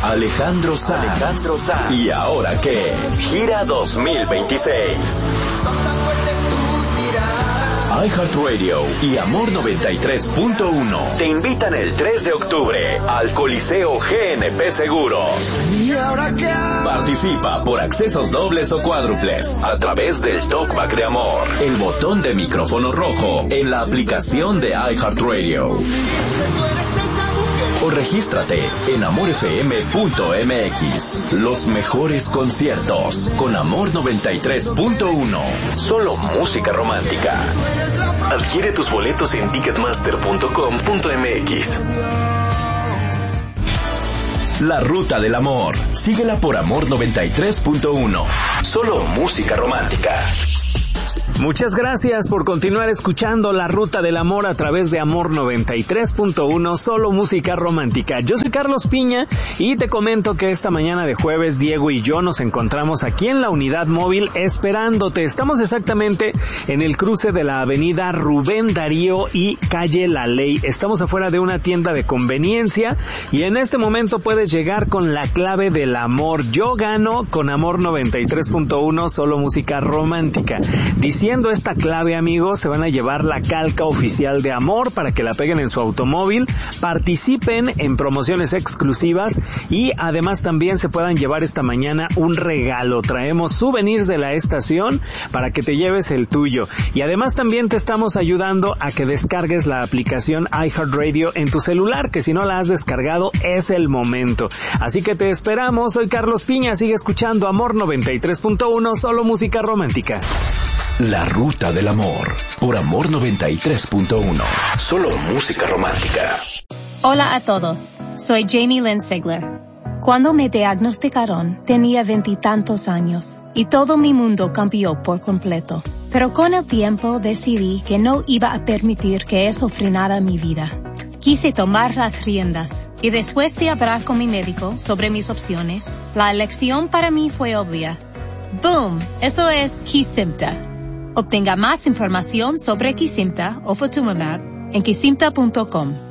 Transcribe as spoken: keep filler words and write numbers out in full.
Alejandro Sanz. Alejandro Sanz. ¿Y ahora qué? Gira dos mil veintiséis. iHeartRadio y Amor noventa y tres punto uno te invitan el tres de octubre al Coliseo G N P Seguros. ¿Y ahora qué? Participa por accesos dobles o cuádruples a través del Talkback de Amor, el botón de micrófono rojo en la aplicación de iHeartRadio. O regístrate en amor f m punto m x. Los mejores conciertos con Amor noventa y tres punto uno. Solo música romántica. Adquiere tus boletos en ticketmaster punto com punto m x. La Ruta del Amor. Síguela por Amor noventa y tres punto uno. Solo música romántica. Muchas gracias por continuar escuchando La Ruta del Amor a través de Amor noventa y tres punto uno, solo música romántica. Yo soy Carlos Piña y te comento que esta mañana de jueves Diego y yo nos encontramos aquí en la unidad móvil esperándote. Estamos exactamente en el cruce de la avenida Rubén Darío y calle La Ley. Estamos afuera de una tienda de conveniencia y en este momento puedes llegar con la clave del amor. Yo gano con Amor noventa y tres punto uno, solo música romántica. Diciendo esta clave, amigos, se van a llevar la calca oficial de Amor para que la peguen en su automóvil, participen en promociones exclusivas y además también se puedan llevar esta mañana un regalo. Traemos souvenirs de la estación para que te lleves el tuyo y además también te estamos ayudando a que descargues la aplicación iHeartRadio en tu celular, que si no la has descargado es el momento. Así que te esperamos. Soy Carlos Piña, sigue escuchando Amor noventa y tres punto uno, solo música romántica. La Ruta del Amor, por Amor noventa y tres punto uno. Solo música romántica. Hola a todos, soy Jamie Lynn Sigler. Cuando me diagnosticaron, tenía veintitantos años y todo mi mundo cambió por completo. Pero con el tiempo decidí que no iba a permitir que eso frenara mi vida. Quise tomar las riendas y después de hablar con mi médico sobre mis opciones, la elección para mí fue obvia. ¡Boom! Eso es Kesimpta. Obtenga más información sobre Kesimpta o Ofatumumab en kesimpta punto com.